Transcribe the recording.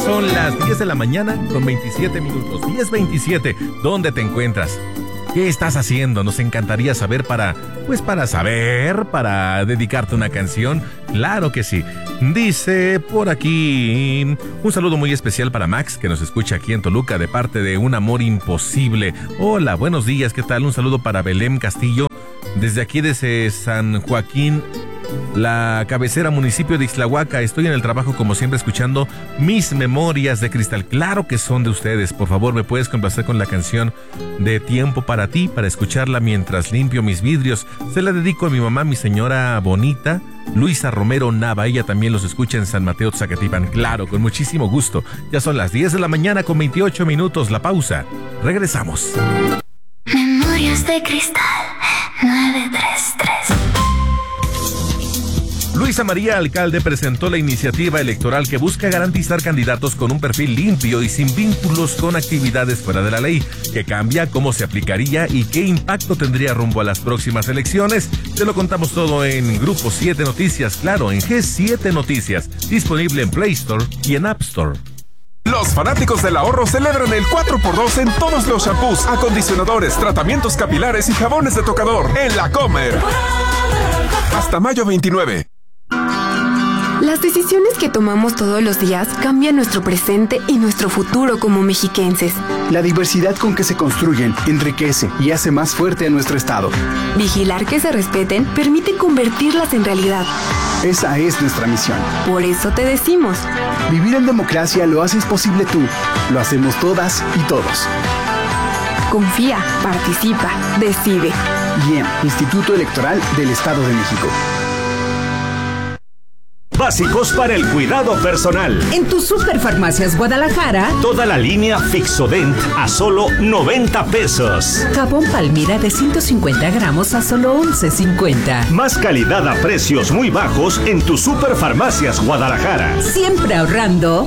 son las 10 de la mañana con 27 minutos. 10:27. ¿Dónde te encuentras? ¿Qué estás haciendo? Nos encantaría saber para dedicarte una canción. Claro que sí. Dice por aquí, un saludo muy especial para Max, que nos escucha aquí en Toluca, de parte de Un Amor Imposible. Hola, buenos días, ¿qué tal? Un saludo para Belén Castillo, desde aquí desde San Joaquín, la cabecera municipio de Ixtlahuaca. Estoy en el trabajo como siempre escuchando Mis Memorias de Cristal. Claro que son de ustedes. Por favor, ¿me puedes complacer con la canción de Tiempo para ti, para escucharla mientras limpio mis vidrios? Se la dedico a mi mamá, mi señora bonita, Luisa Romero Nava. Ella también los escucha en San Mateo Zacatipan. Claro, con muchísimo gusto. Ya son las 10 de la mañana con 28 minutos. La pausa. Regresamos. Memorias de Cristal 933. Luisa María Alcalde presentó la iniciativa electoral que busca garantizar candidatos con un perfil limpio y sin vínculos con actividades fuera de la ley. ¿Qué cambia? ¿Cómo se aplicaría? ¿Y qué impacto tendría rumbo a las próximas elecciones? Te lo contamos todo en Grupo 7 Noticias, claro, en G7 Noticias, disponible en Play Store y en App Store. Los fanáticos del ahorro celebran el 4x2 en todos los shampoos, acondicionadores, tratamientos capilares y jabones de tocador en La Comer. Hasta mayo 29. Las decisiones que tomamos todos los días cambian nuestro presente y nuestro futuro como mexiquenses. La diversidad con que se construyen enriquece y hace más fuerte a nuestro estado. Vigilar que se respeten permite convertirlas en realidad. Esa es nuestra misión. Por eso te decimos: vivir en democracia lo haces posible tú, lo hacemos todas y todos. Confía, participa, decide. Bien, Instituto Electoral del Estado de México. Básicos para el cuidado personal. En tu Superfarmacias Guadalajara, toda la línea Fixodent a solo 90 pesos. Jabón Palmira de 150 gramos a solo 11.50. Más calidad a precios muy bajos en tu Superfarmacias Guadalajara. Siempre ahorrando.